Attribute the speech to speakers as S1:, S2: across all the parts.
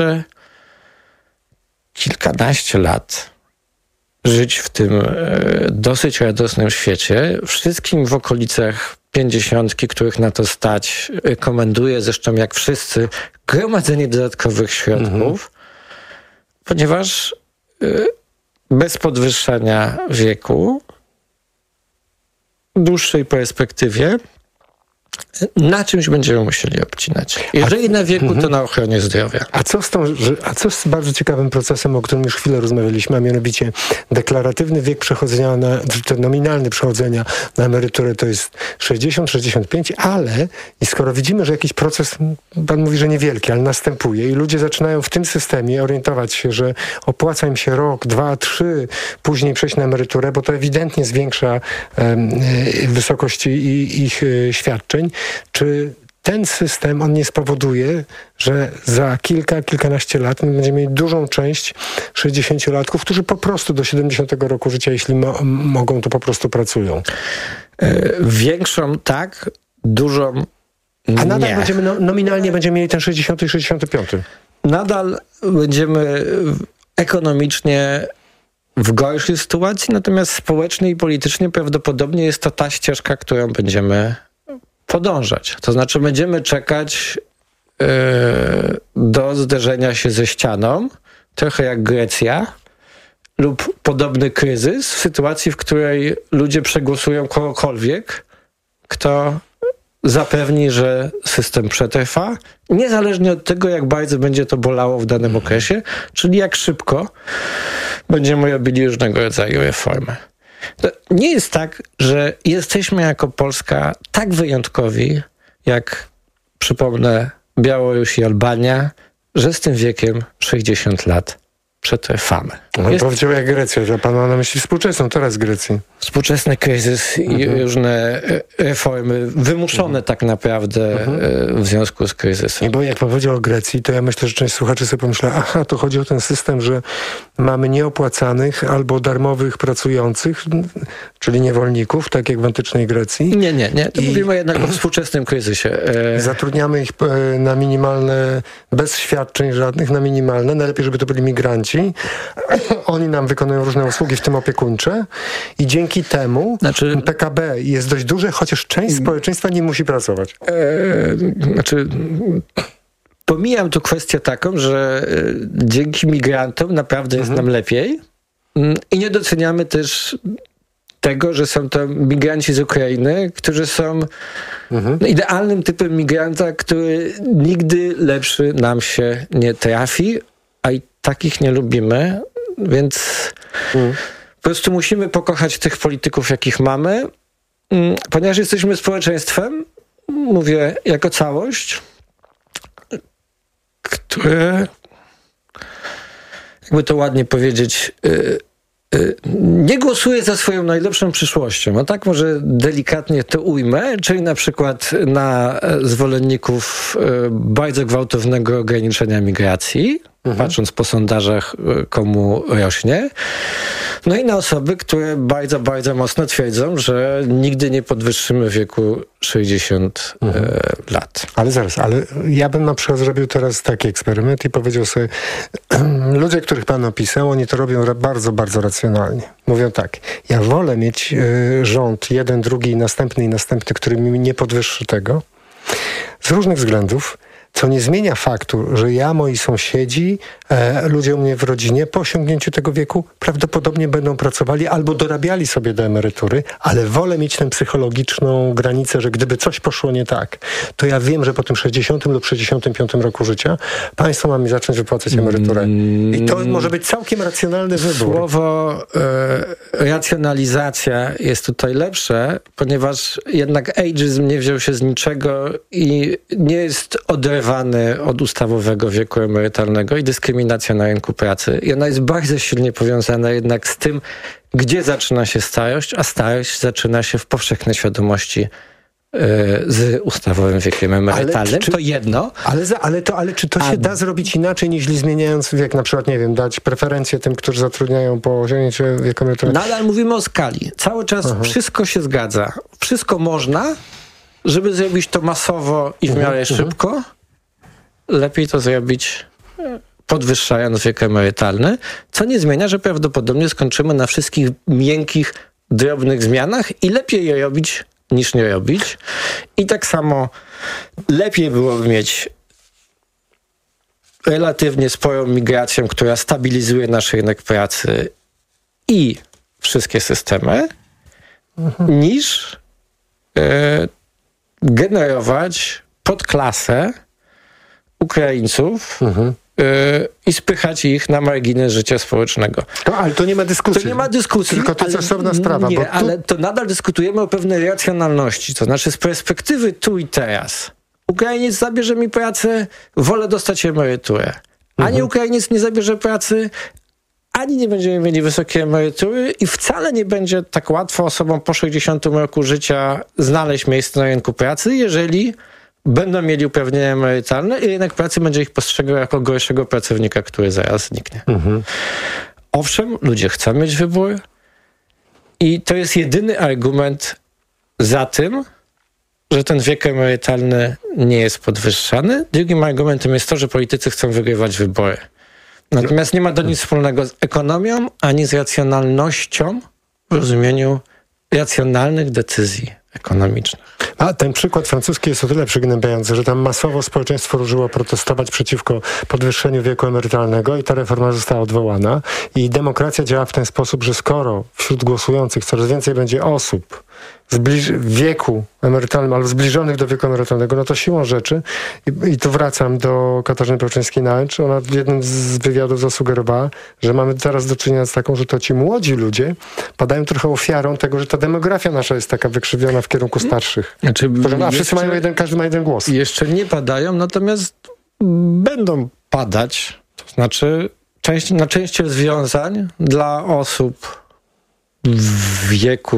S1: kilkanaście lat żyć w tym dosyć radosnym świecie. Wszystkim w okolicach 50, których na to stać, rekomenduję, zresztą jak wszyscy, gromadzenie dodatkowych środków, ponieważ bez podwyższania wieku w dłuższej perspektywie na czymś będziemy musieli obcinać. Jeżeli na wieku, to na ochronie zdrowia.
S2: A co z bardzo ciekawym procesem, o którym już chwilę rozmawialiśmy, a mianowicie deklaratywny wiek przechodzenia, czy nominalny przechodzenia na emeryturę to jest 60-65, ale i skoro widzimy, że jakiś proces, pan mówi, że niewielki, ale następuje i ludzie zaczynają w tym systemie orientować się, że opłaca im się rok, 2, 3, później przejść na emeryturę, bo to ewidentnie zwiększa wysokość ich świadczeń. Czy ten system, on nie spowoduje, że za kilkanaście lat my będziemy mieli dużą część 60-latków, którzy po prostu do 70 roku życia, jeśli mogą, to po prostu pracują?
S1: Większą tak, dużą nie.
S2: A nadal nominalnie będziemy mieli ten 60 i 65?
S1: Nadal będziemy ekonomicznie w gorszej sytuacji, natomiast społecznie i politycznie prawdopodobnie jest to ta ścieżka, którą będziemy podążać. To znaczy będziemy czekać do zderzenia się ze ścianą, trochę jak Grecja, lub podobny kryzys, w sytuacji, w której ludzie przegłosują kogokolwiek, kto zapewni, że system przetrwa, niezależnie od tego, jak bardzo będzie to bolało w danym okresie, czyli jak szybko będziemy robili różnego rodzaju reformy. To nie jest tak, że jesteśmy jako Polska tak wyjątkowi, jak, przypomnę, Białoruś i Albania, że z tym wiekiem 60 lat przetrwamy.
S2: Powiedział jak Grecja, że pan ma na myśli współczesną teraz Grecji.
S1: Współczesny kryzys i różne reformy wymuszone tak naprawdę w związku z kryzysem.
S2: I bo jak pan powiedział o Grecji, to ja myślę, że część słuchaczy sobie pomyśla, aha, to chodzi o ten system, że mamy nieopłacanych albo darmowych pracujących, czyli niewolników, tak jak w antycznej Grecji.
S1: Nie. Tu mówimy jednak o współczesnym kryzysie.
S2: Zatrudniamy ich na minimalne, bez świadczeń żadnych, na minimalne. Najlepiej, żeby to byli migranci. Oni nam wykonują różne usługi, w tym opiekuńcze. I dzięki temu PKB jest dość duże, chociaż część społeczeństwa nie musi pracować.
S1: Pomijam tu kwestię taką, że dzięki migrantom naprawdę jest nam lepiej i nie doceniamy też tego, że są to migranci z Ukrainy, którzy są idealnym typem migranta, który nigdy lepszy nam się nie trafi, a i takich nie lubimy, więc po prostu musimy pokochać tych polityków, jakich mamy, ponieważ jesteśmy społeczeństwem, mówię jako całość, które, jakby to ładnie powiedzieć, nie głosuje za swoją najlepszą przyszłością. A tak może delikatnie to ujmę, czyli na przykład na zwolenników bardzo gwałtownego ograniczenia migracji, patrząc po sondażach, komu rośnie. No i na osoby, które bardzo, bardzo mocno twierdzą, że nigdy nie podwyższymy wieku 60 lat.
S2: Ale zaraz, ja bym na przykład zrobił teraz taki eksperyment i powiedział sobie, ludzie, których pan opisał, oni to robią bardzo, bardzo racjonalnie. Mówią tak, ja wolę mieć rząd, jeden, drugi, następny, który mi nie podwyższy tego, z różnych względów, co nie zmienia faktu, że ja, moi sąsiedzi, ludzie u mnie w rodzinie po osiągnięciu tego wieku prawdopodobnie będą pracowali albo dorabiali sobie do emerytury, ale wolę mieć tę psychologiczną granicę, że gdyby coś poszło nie tak, to ja wiem, że po tym 60 lub 65 roku życia państwo ma mi zacząć wypłacać emeryturę. I to może być całkiem racjonalny wybór.
S1: Słowo racjonalizacja jest tutaj lepsze, ponieważ jednak ageism nie wziął się z niczego i nie jest oderwany od ustawowego wieku emerytalnego i dyskryminacja na rynku pracy. I ona jest bardzo silnie powiązana jednak z tym, gdzie zaczyna się starość, a starość zaczyna się w powszechnej świadomości z ustawowym wiekiem emerytalnym. To jedno.
S2: Ale czy to się da zrobić inaczej, niż zmieniając wiek? Na przykład, nie wiem, dać preferencje tym, którzy zatrudniają po osiągnięciu wieku emerytalnego?
S1: No ale mówimy o skali. Cały czas wszystko się zgadza. Wszystko można, żeby zrobić to masowo i w miarę szybko. Lepiej to zrobić podwyższając wiek emerytalny, co nie zmienia, że prawdopodobnie skończymy na wszystkich miękkich, drobnych zmianach i lepiej je robić niż nie robić. I tak samo lepiej byłoby mieć relatywnie sporą migrację, która stabilizuje nasz rynek pracy i wszystkie systemy, niż generować podklasę Ukraińców i spychać ich na margines życia społecznego.
S2: Ale to nie ma dyskusji.
S1: To nie ma dyskusji.
S2: Tylko to jest osobna sprawa.
S1: Nie,
S2: bo tu...
S1: ale to nadal dyskutujemy o pewnej racjonalności. To znaczy z perspektywy tu i teraz. Ukrainiec zabierze mi pracę, wolę dostać emeryturę. Ani Ukrainiec nie zabierze pracy, ani nie będziemy mieli wysokiej emerytury i wcale nie będzie tak łatwo osobom po 60 roku życia znaleźć miejsce na rynku pracy, jeżeli będą mieli uprawnienia emerytalne i rynek pracy będzie ich postrzegał jako gorszego pracownika, który zaraz zniknie. Owszem, ludzie chcą mieć wybór i to jest jedyny argument za tym, że ten wiek emerytalny nie jest podwyższany. Drugim argumentem jest to, że politycy chcą wygrywać wybory. Natomiast nie ma to nic wspólnego z ekonomią, ani z racjonalnością w rozumieniu racjonalnych decyzji ekonomicznych.
S2: A ten przykład francuski jest o tyle przygnębiający, że tam masowo społeczeństwo ruszyło protestować przeciwko podwyższeniu wieku emerytalnego i ta reforma została odwołana. I demokracja działa w ten sposób, że skoro wśród głosujących coraz więcej będzie osób w wieku emerytalnym albo zbliżonych do wieku emerytalnego, no to siłą rzeczy, i tu wracam do Katarzyny Pełczyńskiej-Nałęcz, ona w jednym z wywiadów zasugerowała, że mamy teraz do czynienia z taką, że to ci młodzi ludzie padają trochę ofiarą tego, że ta demografia nasza jest taka wykrzywiona w kierunku starszych. A wszyscy mają każdy ma jeden głos.
S1: Jeszcze nie padają, natomiast będą padać. To znaczy na część rozwiązań dla osób w wieku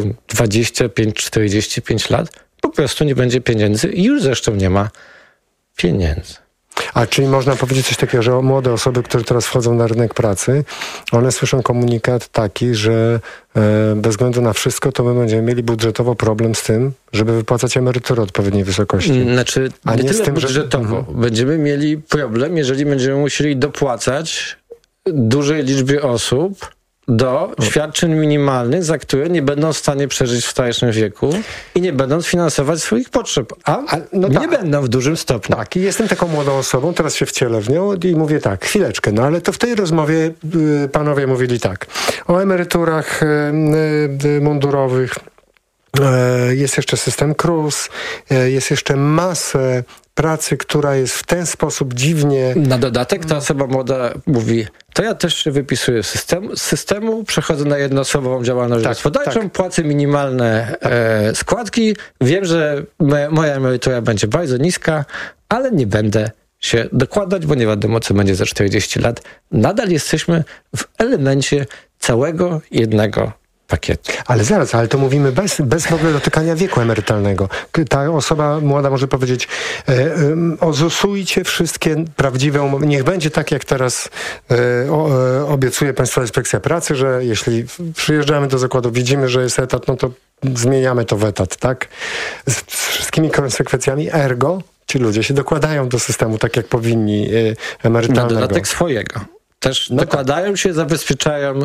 S1: 25-45 lat po prostu nie będzie pieniędzy i już zresztą nie ma pieniędzy.
S2: A czyli można powiedzieć coś takiego, że młode osoby, które teraz wchodzą na rynek pracy, one słyszą komunikat taki, że bez względu na wszystko, to my będziemy mieli budżetowo problem z tym, żeby wypłacać emeryturę odpowiedniej wysokości.
S1: Znaczy,
S2: a nie
S1: tyle
S2: z tym,
S1: budżetowo. Będziemy mieli problem, jeżeli będziemy musieli dopłacać dużej liczbie osób do świadczeń minimalnych, za które nie będą w stanie przeżyć w starszym wieku i nie będą sfinansować swoich potrzeb. Nie będą w dużym stopniu.
S2: Tak, i jestem taką młodą osobą, teraz się wcielę w nią i mówię tak, chwileczkę, no ale to w tej rozmowie panowie mówili tak, o emeryturach mundurowych, jest jeszcze system KRUS, jest jeszcze masę pracy, która jest w ten sposób dziwnie...
S1: Na dodatek ta osoba młoda mówi, to ja też się wypisuję z systemu, przechodzę na jednoosobową działalność gospodarczą, płacę minimalne składki, wiem, że moja emerytura będzie bardzo niska, ale nie będę się dokładać, bo nie wiadomo, co będzie za 40 lat. Nadal jesteśmy w elemencie całego jednego pakietu.
S2: Ale zaraz, ale to mówimy bez w ogóle dotykania wieku emerytalnego. Ta osoba młoda może powiedzieć, ozusujcie wszystkie prawdziwe niech będzie tak, jak teraz obiecuje Państwowa Inspekcja Pracy, że jeśli przyjeżdżamy do zakładu, widzimy, że jest etat, no to zmieniamy to w etat, tak? Z wszystkimi konsekwencjami, ergo ci ludzie się dokładają do systemu tak, jak powinni emerytalnego.
S1: Na dodatek swojego. Też dokładają się, zabezpieczają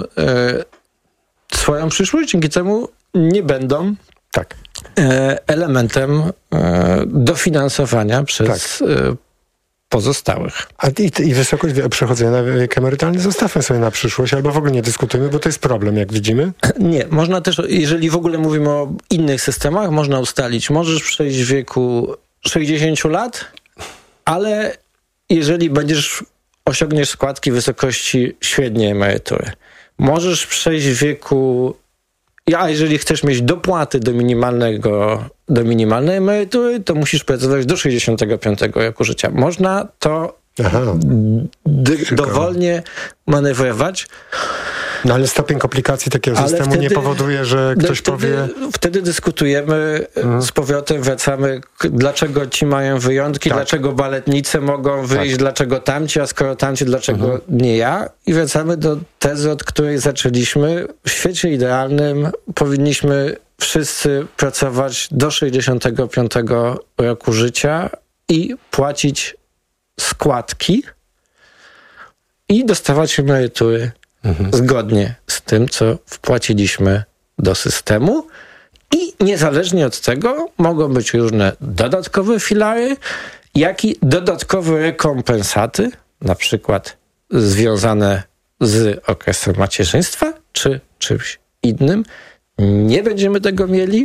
S1: swoją przyszłość, dzięki czemu nie będą elementem dofinansowania przez pozostałych.
S2: I wysokość przechodzenia na wiek emerytalny zostawmy sobie na przyszłość, albo w ogóle nie dyskutujmy, bo to jest problem, jak widzimy.
S1: Nie, można też, jeżeli w ogóle mówimy o innych systemach, można ustalić, możesz przejść w wieku 60 lat, ale jeżeli osiągniesz składki wysokości średniej emerytury, możesz przejść w wieku, a jeżeli chcesz mieć dopłaty do minimalnej emerytury, to musisz pracować do 65 roku życia. Można to dowolnie manewrować.
S2: No ale stopień komplikacji takiego systemu nie powoduje, że ktoś powie...
S1: Wtedy dyskutujemy, z powrotem wracamy, dlaczego ci mają wyjątki, dlaczego baletnice mogą wyjść, dlaczego tamci, a skoro tamci, dlaczego nie ja? I wracamy do tezy, od której zaczęliśmy. W świecie idealnym powinniśmy wszyscy pracować do 65 roku życia i płacić składki i dostawać emerytury zgodnie z tym, co wpłaciliśmy do systemu. I niezależnie od tego mogą być różne dodatkowe filary, jak i dodatkowe rekompensaty, na przykład związane z okresem macierzyństwa, czy czymś innym. Nie będziemy tego mieli.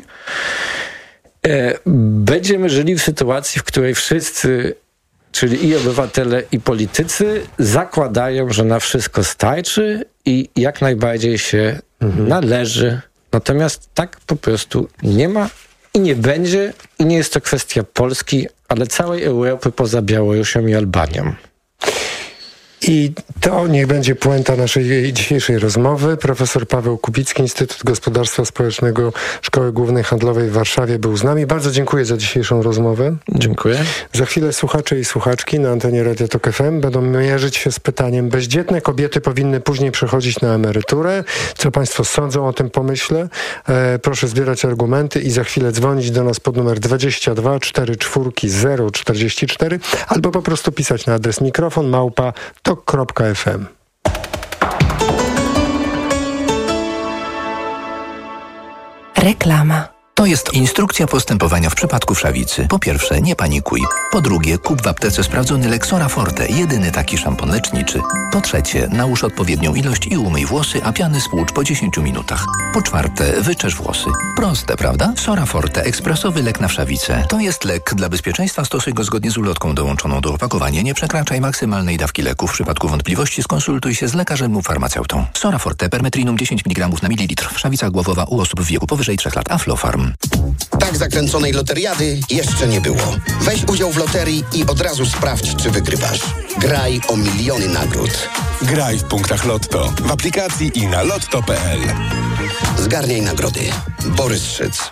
S1: Będziemy żyli w sytuacji, w której wszyscy, czyli i obywatele, i politycy, zakładają, że na wszystko starczy i jak najbardziej się należy. Natomiast tak po prostu nie ma i nie będzie. I nie jest to kwestia Polski, ale całej Europy poza Białorusią i Albanią.
S2: I to niech będzie puenta naszej dzisiejszej rozmowy. Profesor Paweł Kubicki, Instytut Gospodarstwa Społecznego Szkoły Głównej Handlowej w Warszawie był z nami. Bardzo dziękuję za dzisiejszą rozmowę.
S1: Dziękuję.
S2: Za chwilę słuchacze i słuchaczki na antenie Radia Tok FM będą mierzyć się z pytaniem: bezdzietne kobiety powinny później przechodzić na emeryturę? Co państwo sądzą o tym pomyśle? Proszę zbierać argumenty i za chwilę dzwonić do nas pod numer 22 44 044 albo po prostu pisać na adres mikrofon@tok.fm.
S3: Reklama.
S4: To jest instrukcja postępowania w przypadku wszawicy. Po pierwsze, nie panikuj. Po drugie, kup w aptece sprawdzony lek Sora Forte, jedyny taki szampon leczniczy. Po trzecie, nałóż odpowiednią ilość i umyj włosy, a piany spłucz po 10 minutach. Po czwarte, wyczesz włosy. Proste, prawda? Sora Forte, ekspresowy lek na wszawicę. To jest lek. Dla bezpieczeństwa stosuj go zgodnie z ulotką dołączoną do opakowania. Nie przekraczaj maksymalnej dawki leku. W przypadku wątpliwości skonsultuj się z lekarzem lub farmaceutą. Sora Forte, permetrinum 10 mg na mililitr. Wszawica głowowa u osób w wieku powyżej 3 lat. Aflofarm.
S5: Tak zakręconej loteriady jeszcze nie było. Weź udział w loterii i od razu sprawdź, czy wygrywasz. Graj o miliony nagród.
S6: Graj w punktach Lotto, w aplikacji i na lotto.pl.
S5: Zgarniaj nagrody. Borys Szyc.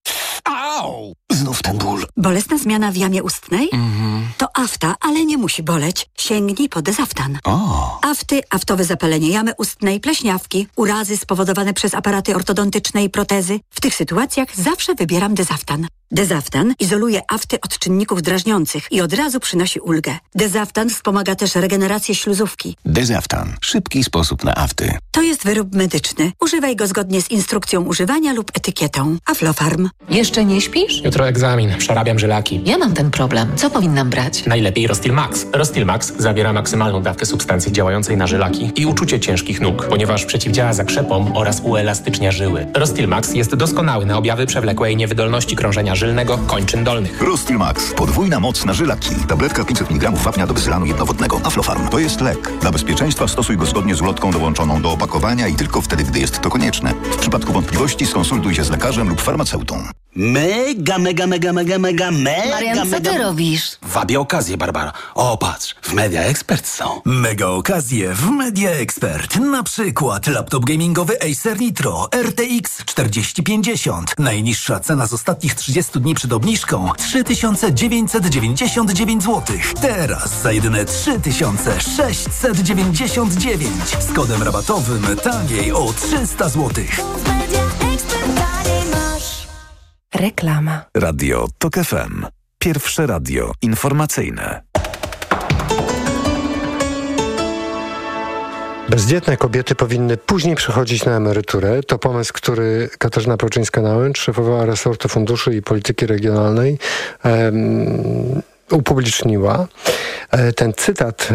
S6: Au! Znów ten ból.
S7: Bolesna zmiana w jamie ustnej? To afta, ale nie musi boleć. Sięgnij po Dezaftan. Afty, aftowe zapalenie jamy ustnej, pleśniawki, urazy spowodowane przez aparaty ortodontyczne i protezy. W tych sytuacjach zawsze wybieram Dezaftan. Dezaftan izoluje afty od czynników drażniących i od razu przynosi ulgę. Dezaftan wspomaga też regenerację śluzówki.
S6: Dezaftan. Szybki sposób na afty.
S7: To jest wyrób medyczny. Używaj go zgodnie z instrukcją używania lub etykietą. Aflofarm.
S3: Jeszcze nie śpisz?
S8: Jutro egzamin. Przerabiam żylaki.
S3: Ja mam ten problem. Co powinnam brać?
S8: Najlepiej Rostil Max. Rostil Max zawiera maksymalną dawkę substancji działającej na żylaki i uczucie ciężkich nóg, ponieważ przeciwdziała zakrzepom oraz uelastycznia żyły. Rostil Max jest doskonały na objawy przewlekłej niewydolności krążenia żylnego kończyn dolnych.
S9: Rostil Max. Podwójna moc na żylaki. Tabletka 500 mg wapnia do bezylanu jednowodnego. Aflofarm. To jest lek. Dla bezpieczeństwa stosuj go zgodnie z ulotką dołączoną do opakowania i tylko wtedy, gdy jest to konieczne. W przypadku wątpliwości skonsultuj się z lekarzem lub farmaceutą.
S10: Mega.
S3: Marian, co ty robisz?
S10: Wabię okazję, Barbara. O, patrz, w Media Expert są.
S11: Mega okazje w Media Expert. Na przykład laptop gamingowy Acer Nitro RTX 4050. Najniższa cena z ostatnich 30 dni przed obniżką 3999 zł. Teraz za jedyne 3699. Z kodem rabatowym taniej o 300 zł.
S3: Reklama.
S9: Radio Tok FM. Pierwsze radio informacyjne.
S2: Bezdzietne kobiety powinny później przechodzić na emeryturę. To pomysł, który Katarzyna Pełczyńska-Nałęcz, szefowa resortu funduszy i polityki regionalnej, upubliczniła. Ten cytat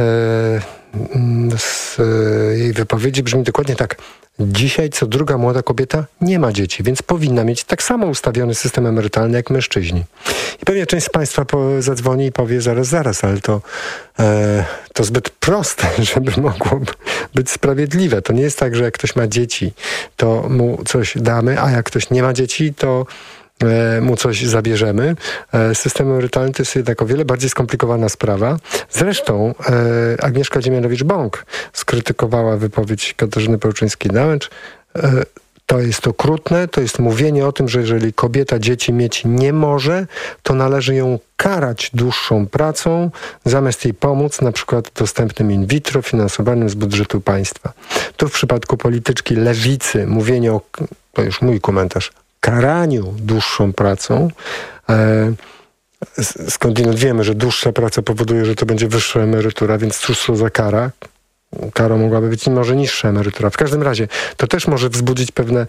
S2: z jej wypowiedzi brzmi dokładnie tak. Dzisiaj co druga młoda kobieta nie ma dzieci, więc powinna mieć tak samo ustawiony system emerytalny jak mężczyźni. I pewnie część z państwa zadzwoni i powie zaraz, ale to zbyt proste, żeby mogło być sprawiedliwe. To nie jest tak, że jak ktoś ma dzieci, to mu coś damy, a jak ktoś nie ma dzieci, to mu coś zabierzemy. System emerytalny to jest jednak o wiele bardziej skomplikowana sprawa. Zresztą Agnieszka Dziemianowicz-Bąk skrytykowała wypowiedź Katarzyny Pełczyńskiej-Nałęcz. To jest okrutne, to jest mówienie o tym, że jeżeli kobieta dzieci mieć nie może, to należy ją karać dłuższą pracą, zamiast jej pomóc, na przykład dostępnym in vitro, finansowanym z budżetu państwa. Tu w przypadku polityczki lewicy mówienie o, to już mój komentarz, karaniu dłuższą pracą. Skądinąd wiemy, że dłuższa praca powoduje, że to będzie wyższa emerytura, więc cóż to za kara? karą mogłaby być może niższa emerytura. W każdym razie to też może wzbudzić pewne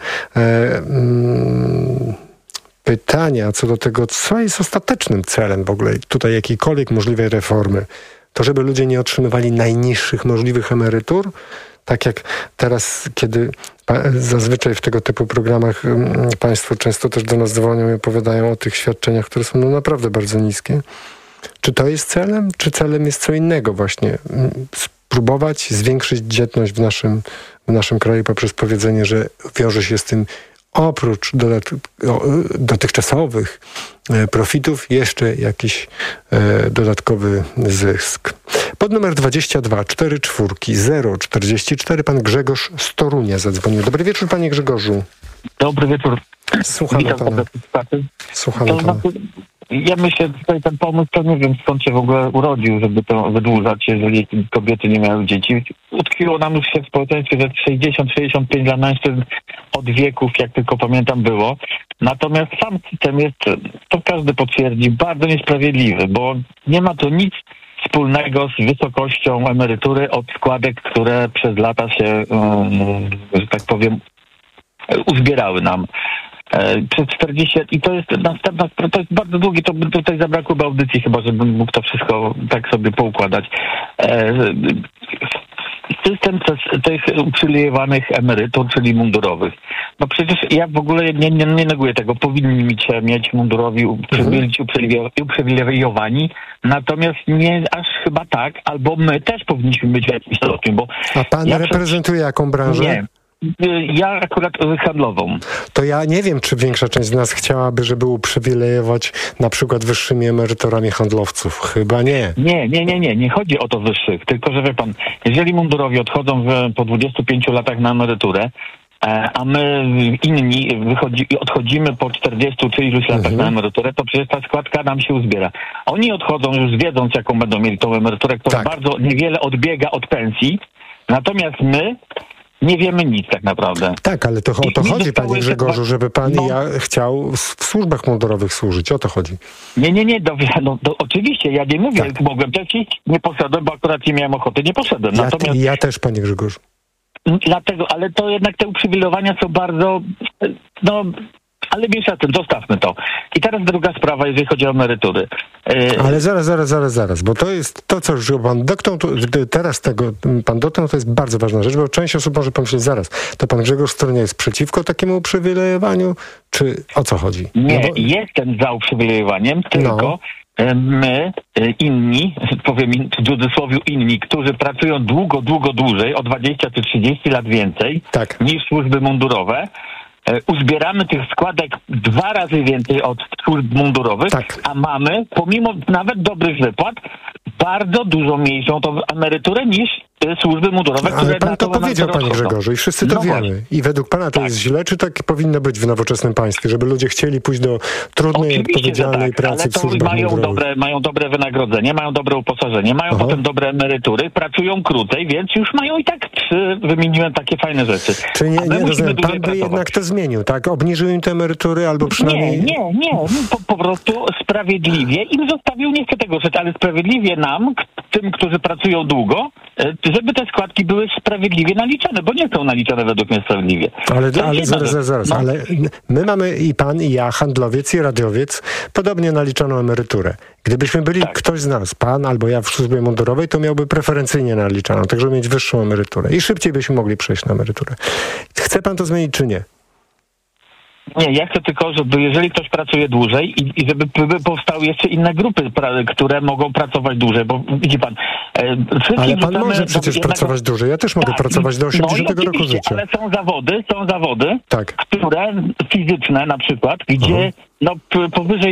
S2: pytania co do tego, co jest ostatecznym celem w ogóle tutaj jakiejkolwiek możliwej reformy. To, żeby ludzie nie otrzymywali najniższych możliwych emerytur, tak jak teraz, kiedy zazwyczaj w tego typu programach państwo często też do nas dzwonią i opowiadają o tych świadczeniach, które są naprawdę bardzo niskie. Czy to jest celem? Czy celem jest co innego właśnie? Spróbować zwiększyć dzietność w naszym kraju poprzez powiedzenie, że wiąże się z tym oprócz dotychczasowych profitów jeszcze jakiś dodatkowy zysk. Pod numer 22 044 pan Grzegorz z Torunia zadzwonił. Dobry wieczór, panie Grzegorzu.
S12: Dobry wieczór.
S2: Słuchamy pana. Słuchamy pana.
S12: Ja myślę, że tutaj ten pomysł, to nie wiem skąd się w ogóle urodził, żeby to wydłużać, jeżeli kobiety nie miały dzieci. Utkwiło nam już się w społeczeństwie, że 60-65 dla mężczyzn od wieków, jak tylko pamiętam, było. Natomiast sam system jest, to każdy potwierdzi, bardzo niesprawiedliwy, bo nie ma to nic wspólnego z wysokością emerytury od składek, które przez lata się, że tak powiem, uzbierały nam. Przez 40 i to jest następna, to jest bardzo długi, to by tutaj zabrakłoby audycji chyba, żebym mógł to wszystko tak sobie poukładać. System tych uprzywilejowanych emerytur, czyli mundurowych. No przecież ja w ogóle nie neguję tego. Powinni mieć mundurowi uprzywilejowani, natomiast nie aż chyba tak, albo my też powinniśmy być w jakimś stopniu, bo...
S2: A pan reprezentuje jaką branżę?
S12: Nie. Ja akurat handlową.
S2: To ja nie wiem, czy większa część z nas chciałaby, żeby uprzywilejować na przykład wyższymi emeryturami handlowców. Chyba nie.
S12: Nie chodzi o to wyższych, tylko że wie pan, jeżeli mundurowi odchodzą po 25 latach na emeryturę, a my inni odchodzimy po 40 czy iluś latach na emeryturę, to przecież ta składka nam się uzbiera. Oni odchodzą już wiedząc, jaką będą mieli tą emeryturę, która bardzo niewiele odbiega od pensji, natomiast my nie wiemy nic tak naprawdę.
S2: Tak, ale to o to chodzi, panie Grzegorzu, żeby pan i ja chciał w służbach mundurowych służyć. O to chodzi.
S12: Nie, oczywiście, ja nie mówię, mogłem też iść, nie poszedłem, bo akurat nie miałem ochoty, nie poszedłem. Natomiast
S2: ja też, panie Grzegorzu.
S12: Dlatego, ale to jednak te uprzywilejowania są bardzo, ale mniejsza z tym, zostawmy to. I teraz druga sprawa, jeżeli chodzi o emerytury.
S2: Ale zaraz, bo to jest to, co już pan dotknął, teraz tego pan dotknął, to jest bardzo ważna rzecz, bo część osób może pomyśleć, zaraz, to pan Grzegorz Stronia jest przeciwko takiemu uprzywilejowaniu, czy o co chodzi?
S12: Nie, jestem za uprzywilejowaniem, tylko my, inni, powiem w cudzysłowie inni, którzy pracują dłużej, o 20 czy 30 lat więcej niż służby mundurowe, uzbieramy tych składek 2 razy więcej od służb mundurowych, a mamy, pomimo nawet dobrych wypłat, bardzo dużo mniejszą tą emeryturę niż służby mundurowe, które...
S2: Ale pan to powiedział, panie Grzegorzu, i wszyscy to wiemy. Właśnie. I według pana to jest źle, czy tak powinno być w nowoczesnym państwie, żeby ludzie chcieli pójść do trudnej, odpowiedzialnej pracy w służbach mundurowych?
S12: Mają dobre wynagrodzenie, mają dobre uposażenie, mają potem dobre emerytury, pracują krócej, więc już mają i tak 3, wymieniłem takie fajne rzeczy.
S2: Czy nie rozumiem, pan by jednak to zmienił, tak? Obniżył im te emerytury albo przynajmniej...
S12: Nie. Po prostu sprawiedliwie im zostawił, nie chcę tego rzeczy, ale sprawiedliwie nam, tym, którzy pracują długo, żeby te składki były sprawiedliwie naliczane, bo nie są naliczane według mnie sprawiedliwie.
S2: Ale zaraz. Ale my mamy, i pan, i ja, handlowiec i radiowiec, podobnie naliczoną emeryturę. Gdybyśmy byli ktoś z nas, pan albo ja w służbie mundurowej, to miałby preferencyjnie naliczaną, tak żeby mieć wyższą emeryturę. I szybciej byśmy mogli przejść na emeryturę. Chce pan to zmienić, czy nie?
S12: Nie, ja chcę tylko, żeby jeżeli ktoś pracuje dłużej i żeby powstały jeszcze inne grupy, które mogą pracować dłużej, bo widzi pan...
S2: Ale pan może przecież pracować dłużej. Ja też mogę pracować do 80 roku życia.
S12: Ale są zawody, które fizyczne na przykład, gdzie powyżej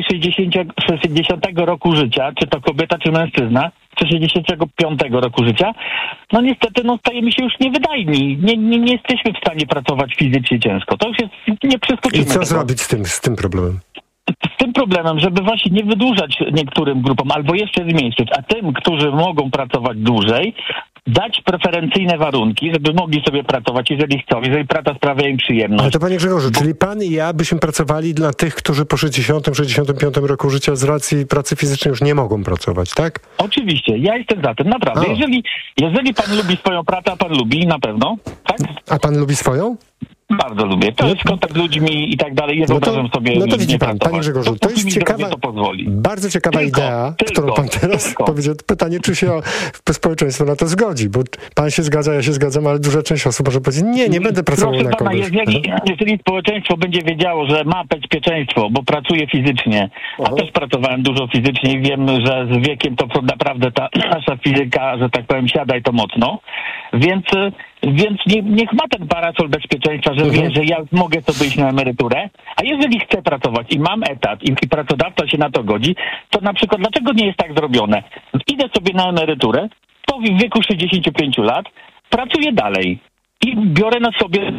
S12: 60 roku życia, czy to kobieta, czy mężczyzna, czy 65 roku życia, niestety stajemy się już niewydajni. Nie jesteśmy w stanie pracować fizycznie ciężko. To już jest, nie przeskoczymy.
S2: I co zrobić z tym problemem?
S12: Z tym problemem, żeby właśnie nie wydłużać niektórym grupom, albo jeszcze zmniejszyć, a tym, którzy mogą pracować dłużej, dać preferencyjne warunki, żeby mogli sobie pracować, jeżeli chcą, jeżeli praca sprawia im przyjemność.
S2: Ale to panie Grzegorzu, czyli pan i ja byśmy pracowali dla tych, którzy po 60-65 roku życia z racji pracy fizycznej już nie mogą pracować, tak?
S12: Oczywiście, ja jestem za tym, naprawdę. Jeżeli pan lubi swoją pracę, a pan lubi na pewno, tak?
S2: A pan lubi swoją?
S12: Bardzo lubię. To jest kontakt z ludźmi i tak dalej. Nie wyobrażam sobie.
S2: No to widzi pan, panie Grzegorzu, to jest ciekawa, bardzo ciekawa idea, którą pan teraz powiedział. Pytanie, czy się społeczeństwo na to zgodzi, bo pan się zgadza, ja się zgadzam, ale duża część osób może powiedzieć, nie będę pracował na kogoś.
S12: Jeżeli społeczeństwo będzie wiedziało, że ma bezpieczeństwo, bo pracuje fizycznie, a też pracowałem dużo fizycznie i wiem, że z wiekiem to naprawdę ta nasza fizyka, że tak powiem, siada i to mocno, więc niech ma ten parasol bezpieczeństwa, że wie, że ja mogę sobie iść na emeryturę, a jeżeli chcę pracować i mam etat i pracodawca się na to godzi, to na przykład dlaczego nie jest tak zrobione? Idę sobie na emeryturę, to w wieku 65 lat pracuję dalej i biorę na sobie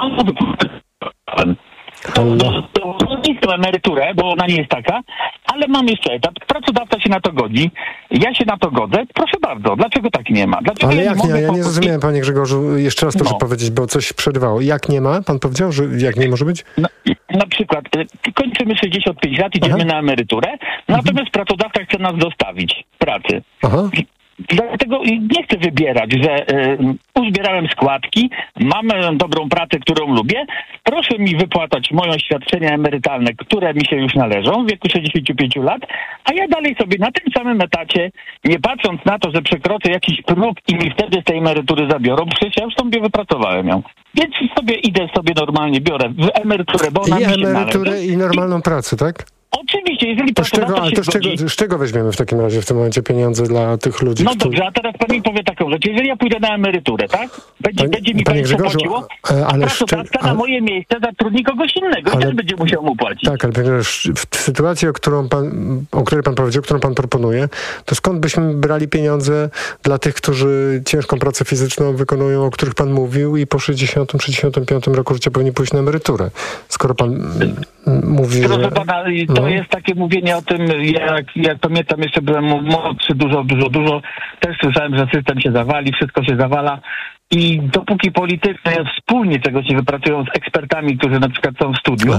S12: emeryturę, bo ona nie jest taka, ale mam jeszcze etat, pracodawca się na to godzi, ja się na to godzę, proszę bardzo, dlaczego tak nie ma? Dlaczego
S2: ale jak nie? Ja nie zrozumiałem, panie Grzegorzu, jeszcze raz proszę powiedzieć, bo coś przerywało. Jak nie ma? Pan powiedział, że jak nie może być?
S12: Na przykład kończymy 65 lat, idziemy na emeryturę, natomiast pracodawca chce nas zostawić pracy. Dlatego nie chcę wybierać, że uzbierałem składki, mam dobrą pracę, którą lubię, proszę mi wypłacać moje świadczenia emerytalne, które mi się już należą w wieku 65 lat, a ja dalej sobie na tym samym etacie, nie patrząc na to, że przekroczę jakiś próg i mi wtedy z tej emerytury zabiorą, przecież ja już sobie wypracowałem ją. Więc idę sobie normalnie, biorę w emeryturę, bo ona mi się należy.
S2: I emeryturę i normalną pracę, tak?
S12: Oczywiście, jeżeli
S2: z czego weźmiemy w takim razie w tym momencie pieniądze dla tych ludzi?
S12: No dobrze, a teraz pan mi powie taką rzecz. Jeżeli ja pójdę na emeryturę, tak? Będzie mi państwo płaciło, pracodawca na moje miejsce zatrudni kogoś innego i też będzie musiał mu płacić.
S2: Tak, ale w sytuacji, o której pan powiedział, którą pan proponuje, to skąd byśmy brali pieniądze dla tych, którzy ciężką pracę fizyczną wykonują, o których pan mówił i po 60-65 roku życia powinni pójść na emeryturę? Skoro pan mówi,
S12: proszę pana, to jest takie mówienie o tym, jak pamiętam, jeszcze byłem młodszy, dużo, też słyszałem, że system się zawali, wszystko się zawala i dopóki politycy wspólnie czegoś nie wypracują z ekspertami, którzy na przykład są w studiu,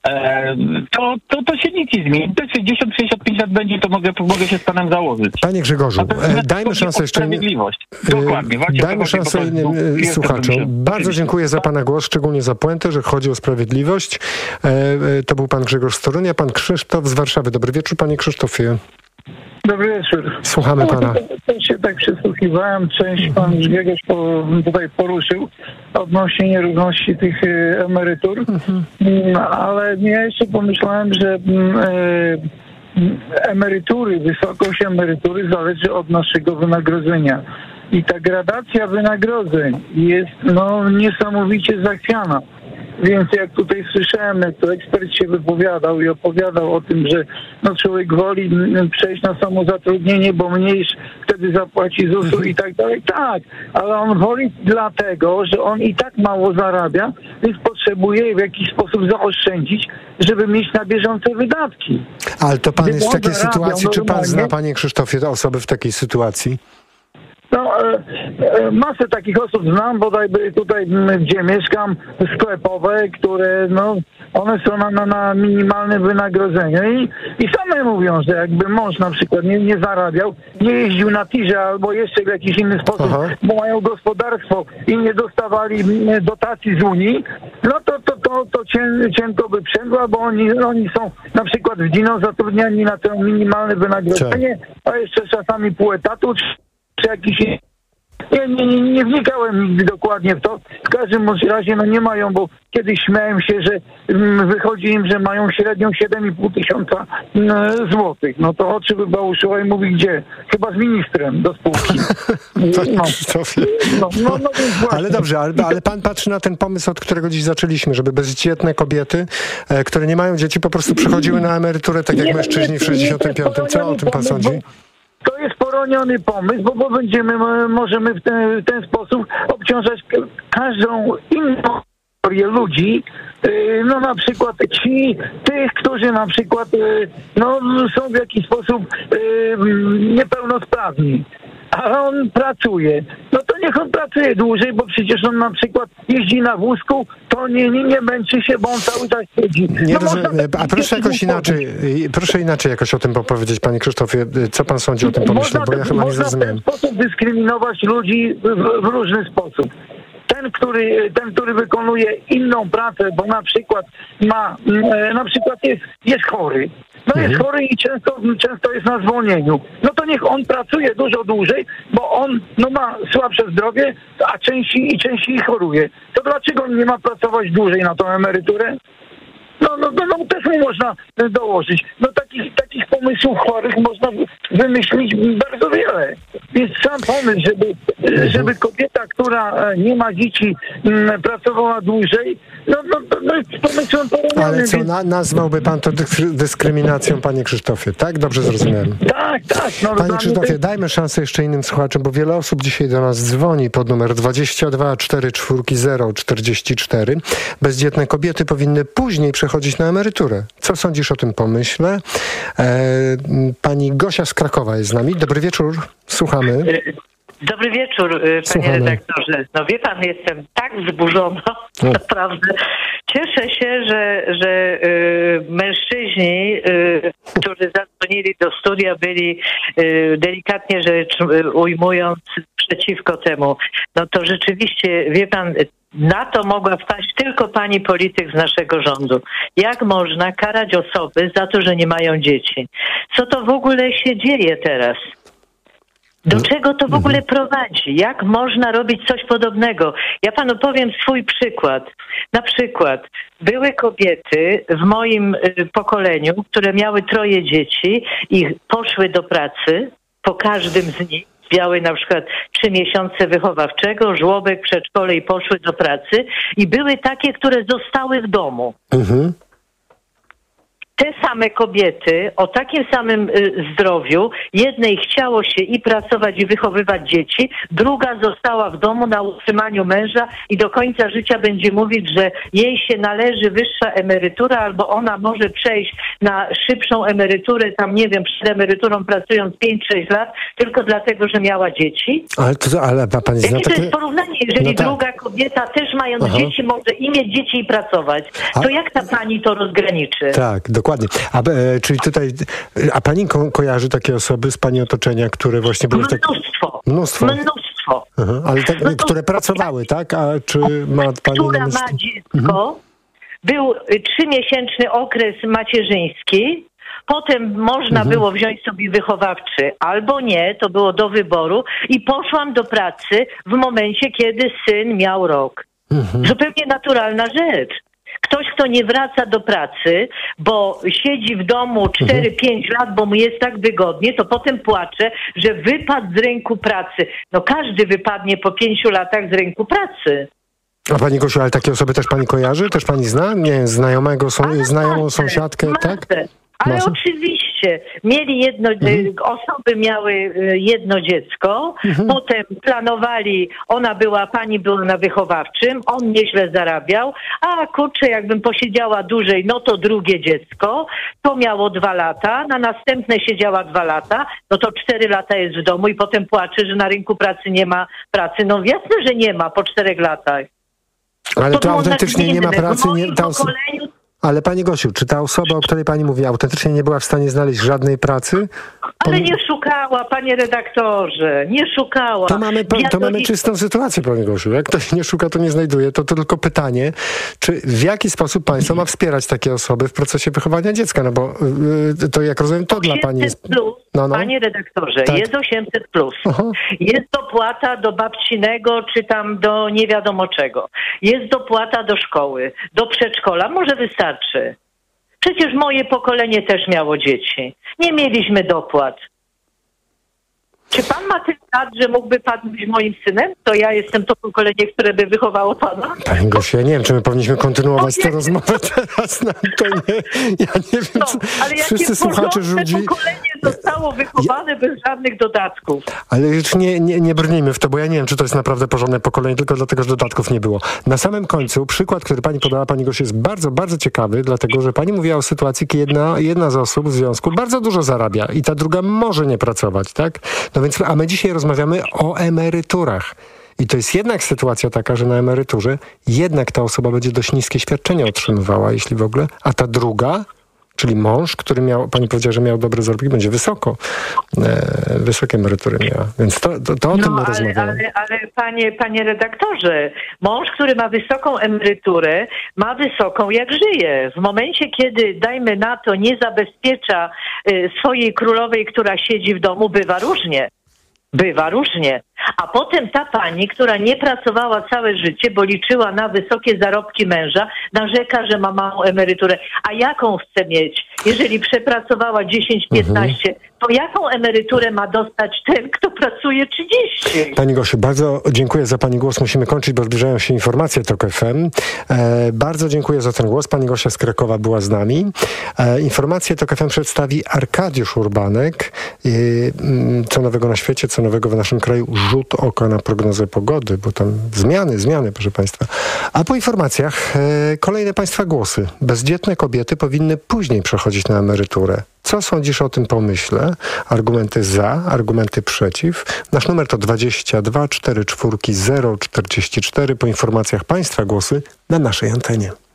S12: to się nic nie zmieni. To 60-65 lat będzie, to mogę się z panem założyć.
S2: Panie Grzegorzu, dajmy szansę jeszcze...
S12: Dokładnie.
S2: Dajmy szansę innym słuchaczom. Bardzo dziękuję za pana głos, szczególnie za puentę, że chodzi o sprawiedliwość. To był pan Grzegorz z Torunia, pan Krzysztof z Warszawy. Dobry wieczór, panie Krzysztofie.
S13: Dobry wieczór.
S2: Słuchamy pana.
S13: Też się tak przysłuchiwałem, część pan Grzegorz tutaj poruszył odnośnie nierówności tych emerytur, ale ja jeszcze pomyślałem, że wysokość emerytury zależy od naszego wynagrodzenia. I ta gradacja wynagrodzeń jest niesamowicie zachwiana. Więc jak tutaj słyszałem, jak to ekspert się wypowiadał i opowiadał o tym, że człowiek woli przejść na samozatrudnienie, bo mniej wtedy zapłaci ZUS-u i tak dalej. Tak, ale on woli dlatego, że on i tak mało zarabia, więc potrzebuje w jakiś sposób zaoszczędzić, żeby mieć na bieżące wydatki.
S2: Ale to pan jest w takiej sytuacji, czy pan zna, panie Krzysztofie, osoby w takiej sytuacji?
S13: Masę takich osób znam, bodaj tutaj, gdzie mieszkam, sklepowe, które one są na minimalnym wynagrodzeniu i same mówią, że jakby mąż na przykład nie zarabiał, nie jeździł na tirze albo jeszcze w jakiś inny sposób, bo mają gospodarstwo i nie dostawali dotacji z Unii, to cienko by przęgła, bo oni są na przykład w Dino zatrudniani na to minimalne wynagrodzenie, a jeszcze czasami pół etatu, czy jakiś... Nie wnikałem nigdy dokładnie w to. W każdym razie nie mają, bo kiedyś śmiałem się, że wychodzi im, że mają średnią 7,5 tysiąca złotych. To oczy wybałuszyła i mówi gdzie? Chyba z ministrem do spółki.
S2: Ale dobrze, ale pan patrzy na ten pomysł, od którego dziś zaczęliśmy, żeby bezdzietne kobiety, które nie mają dzieci, po prostu przechodziły na emeryturę tak jak mężczyźni w 65. Co o tym pan sądzi?
S13: To jest poroniony pomysł, bo możemy w ten sposób obciążać każdą inną kategorię ludzi, na przykład tych, którzy na przykład są w jakiś sposób niepełnosprawni. ale on pracuje. No to niech on pracuje dłużej, bo przecież on na przykład jeździ na wózku, to nie męczy się, bo on cały czas siedzi.
S2: Nie rozumiem, a proszę inaczej jakoś o tym powiedzieć, panie Krzysztofie, co pan sądzi o tym pomyśle, bo ja chyba nie zrozumiałem.
S13: Można w ten sposób dyskryminować ludzi w różny sposób. Ten, który wykonuje inną pracę, bo na przykład jest chory. No jest chory i często jest na zwolnieniu. No to niech on pracuje dużo dłużej, bo on ma słabsze zdrowie, a częściej choruje. To dlaczego on nie ma pracować dłużej na tą emeryturę? No też mu można dołożyć. No takich pomysłów chorych można wymyślić bardzo wiele. Więc sam pomysł, żeby kobieta, która nie ma dzieci, pracowała dłużej, jest pomysłem porównany.
S2: Ale co, nazwałby pan to dyskryminacją, panie Krzysztofie, tak? Dobrze zrozumiałem.
S13: Tak.
S2: Panie Krzysztofie, dajmy szansę jeszcze innym słuchaczom, bo wiele osób dzisiaj do nas dzwoni pod numer 22 440 44. Bezdzietne kobiety powinny później przechodzić na emeryturę. Co sądzisz o tym pomyśle? Pani Gosia z Krakowa jest z nami. Dobry wieczór, słuchamy.
S14: Dobry wieczór, panie redaktorze. No wie pan, jestem tak wzburzona, naprawdę. Cieszę się, że mężczyźni, którzy zadzwonili do studia, byli delikatnie rzecz ujmując przeciwko temu. No to rzeczywiście, wie pan, na to mogła wpaść tylko pani polityk z naszego rządu. Jak można karać osoby za to, że nie mają dzieci? Co to w ogóle się dzieje teraz? Do czego to w ogóle prowadzi? Jak można robić coś podobnego? Ja panu powiem swój przykład. Na przykład były kobiety w moim pokoleniu, które miały 3 dzieci i poszły do pracy, po każdym z nich miały na przykład 3 miesiące wychowawczego, żłobek, przedszkole i poszły do pracy i były takie, które zostały w domu. Te same kobiety o takim samym zdrowiu, jednej chciało się i pracować, i wychowywać dzieci, druga została w domu na utrzymaniu męża i do końca życia będzie mówić, że jej się należy wyższa emerytura, albo ona może przejść na szybszą emeryturę, tam nie wiem, przed emeryturą pracując 5-6 lat, tylko dlatego, że miała dzieci.
S2: Ale pani zna
S14: to jest porównanie, jeżeli druga kobieta też mając dzieci może i mieć dzieci i pracować, to jak ta pani to rozgraniczy?
S2: Tak, dokładnie. Czyli tutaj, a pani kojarzy takie osoby z pani otoczenia, które właśnie były
S14: Mnóstwo.
S2: Ale które pracowały, tak? A czy ma pani
S14: która ma dziecko, był 3-miesięczny okres macierzyński, potem można było wziąć sobie wychowawczy albo nie, to było do wyboru i poszłam do pracy w momencie, kiedy syn miał rok. Zupełnie naturalna rzecz. Ktoś, kto nie wraca do pracy, bo siedzi w domu 4-5 lat, bo mu jest tak wygodnie, to potem płacze, że wypadł z rynku pracy. No każdy wypadnie po 5 latach z rynku pracy.
S2: A pani Gosiu, ale takie osoby też pani kojarzy? Też pani zna? Nie, znajomą sąsiadkę, tak?
S14: Ale oczywiście. Mieli osoby miały jedno dziecko, potem planowali, pani była na wychowawczym, on nieźle zarabiał, a kurczę, jakbym posiedziała dłużej, no to drugie dziecko, to miało 2 lata, na następne siedziała 2 lata, no to 4 lata jest w domu i potem płacze, że na rynku pracy nie ma pracy. No jasne, że nie ma po 4 latach.
S2: Ale to autentycznie nie ma pracy, Ale pani Gosiu, czy ta osoba, o której pani mówi, autentycznie nie była w stanie znaleźć żadnej pracy?
S14: Ale nie szukała, panie redaktorze, nie szukała.
S2: To mamy czystą sytuację, panie Gosiu. Jak ktoś nie szuka, to nie znajduje. To tylko pytanie, w jaki sposób państwo ma wspierać takie osoby w procesie wychowania dziecka? No bo to, jak rozumiem, to dla pani jest...
S14: Panie redaktorze, tak. Jest 800+. Jest dopłata do babcinego, czy tam do nie wiadomo czego. Jest dopłata do szkoły, do przedszkola. Może wystarczy. Przecież moje pokolenie też miało dzieci. Nie mieliśmy dopłat. Czy pan ma tyle lat, że mógłby pan być moim synem? To ja jestem to pokolenie, które by wychowało pana.
S2: Pani Gosiu, ja nie wiem, czy my powinniśmy kontynuować tę rozmowę teraz na antenie. Ja nie wiem,
S14: ale
S2: wszyscy słuchacze Żudzi...
S14: pokolenie zostało wychowane bez żadnych dodatków.
S2: Ale już nie brnijmy w to, bo ja nie wiem, czy to jest naprawdę porządne pokolenie, tylko dlatego, że dodatków nie było. Na samym końcu przykład, który pani podała, pani Gosiu, jest bardzo, bardzo ciekawy, dlatego, że pani mówiła o sytuacji, kiedy jedna z osób w związku bardzo dużo zarabia i ta druga może nie pracować, tak? No więc, a my dzisiaj rozmawiamy o emeryturach. I to jest jednak sytuacja taka, że na emeryturze jednak ta osoba będzie dość niskie świadczenia otrzymywała, jeśli w ogóle, a ta druga, czyli mąż, który pani powiedziała, że miał dobre zarobki, będzie wysokie emerytury miała. Więc to o tym my rozmawiamy.
S14: Ale panie redaktorze, mąż, który ma wysoką emeryturę, ma wysoką jak żyje. W momencie, kiedy, dajmy na to, nie zabezpiecza swojej królowej, która siedzi w domu, bywa różnie. A potem ta pani, która nie pracowała całe życie, bo liczyła na wysokie zarobki męża, narzeka, że ma małą emeryturę. A jaką chce mieć? Jeżeli przepracowała 10-15, to jaką emeryturę ma dostać ten, kto pracuje 30?
S2: Pani Gosiu, bardzo dziękuję za pani głos. Musimy kończyć, bo zbliżają się informacje TOK FM. Bardzo dziękuję za ten głos. Pani Gosia z Krakowa była z nami. Informacje TOK FM przedstawi Arkadiusz Urbanek. Co nowego na świecie, co nowego w naszym kraju. Rzut oka na prognozę pogody, bo tam zmiany, proszę państwa. A po informacjach kolejne państwa głosy. Bezdzietne kobiety powinny później przechodzić na emeryturę. Co sądzisz o tym pomyśle? Argumenty za, argumenty przeciw. Nasz numer to 22 44 044. Po informacjach państwa głosy na naszej antenie.